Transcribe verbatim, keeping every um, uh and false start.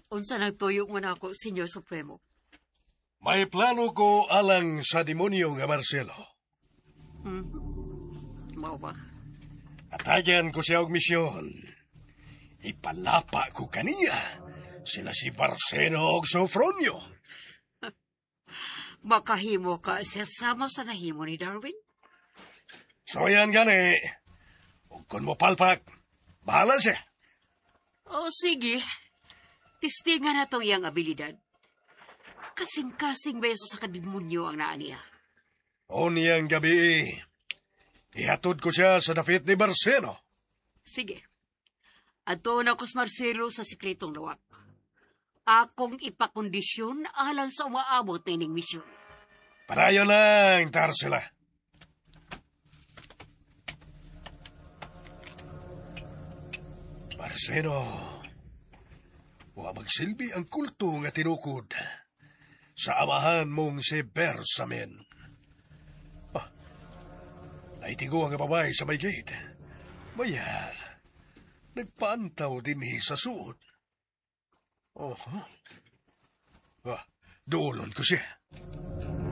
Unsa nagtuyo mo na ako, Senyor Supremo? May plano ko alang sa demonyo nga Marcelo. Hmm. Mao ba? Atagan ko siya og misyon. Ipalapa ko kaniya. Sila si Barceno og Sofronio. Makahimo ka siya sama sa nahimo ni Darwin? So yan gani. Ug kun mo palpak, bahala siya. O sige, tistingan na itong iyang abilidad. Kasing-kasing beso sa kadimonyo ang naa niya. O niyang gabi, ihatod ko siya sa dapit ni Barceno. Sige, ato na ko sa Marcelo sa sikretong lawak. Akong ipakondisyon alang sa umaabot na ining misyon. Parayo lang, Tarsila. Marcelo, wa magsilbi ang kulto nga tinukod sa amahan mong si Bersamin. Ah, naitigo ang babae sa may gate. Maya, nagpaantaw din sa suot. Oh, huh? Ah, doolon ko siya.